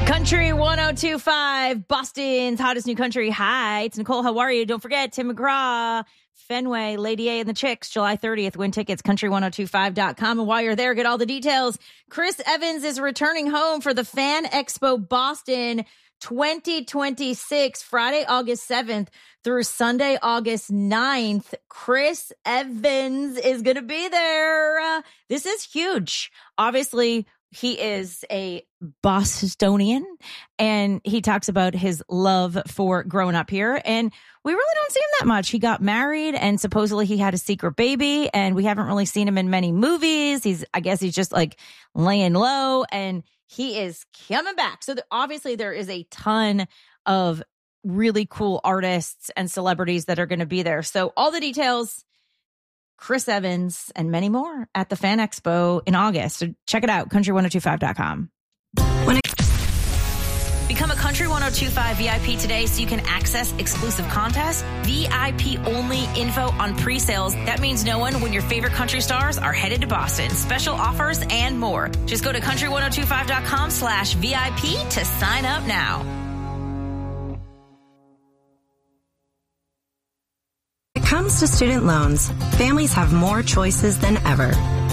Country 102.5, Boston's hottest new country. Hi, it's Nicole. How are you? Don't forget, Tim McGraw, Fenway, Lady A and the Chicks, July 30th. Win tickets, country1025.com. And while you're there, get all the details. Chris Evans is returning home for the Fan Expo Boston 2026, Friday, August 7th through Sunday, August 9th. Chris Evans is going to be there. This is huge. Obviously, he is a Bostonian, and he talks about his love for growing up here. And we really don't see him that much. He got married, and supposedly he had a secret baby, and we haven't really seen him in many movies. I guess he's just like laying low, and he is coming back. So obviously there is a ton of really cool artists and celebrities that are going to be there. So all the details, Chris Evans, and many more at the Fan Expo in August. So check it out, country1025.com. Become a Country 102.5 VIP today so you can access exclusive contests, VIP only info on pre-sales. That means knowing when your favorite country stars are headed to Boston, special offers, and more. Just go to country1025.com/VIP to sign up now. When it comes to student loans, families have more choices than ever.